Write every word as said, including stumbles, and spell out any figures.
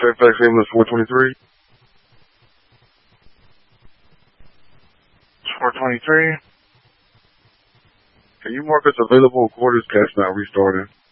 Fairfax ambulance four twenty-three. four twenty-three. Can you mark us available quarters cast now restarting?